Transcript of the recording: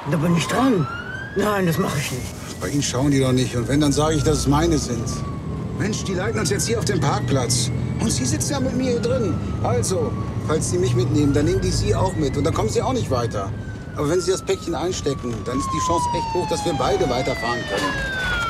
Da bin ich dran. Nein, das mache ich nicht. Bei Ihnen schauen die doch nicht. Und wenn, dann sage ich, dass es meine sind. Mensch, die leiten uns jetzt hier auf den Parkplatz. Und Sie sitzen ja mit mir hier drin. Also, falls Sie mich mitnehmen, dann nehmen die Sie auch mit. Und dann kommen Sie auch nicht weiter. Aber wenn Sie das Päckchen einstecken, dann ist die Chance echt hoch, dass wir beide weiterfahren können.